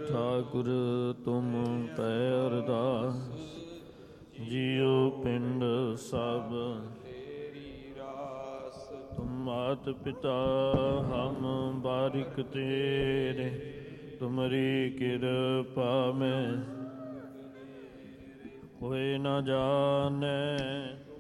ਠਾकुर तुम पै अरदास जियो पिंड सब तुम मात पिता हम बारिक तेरे तुमरी कृपा में कोई न जाने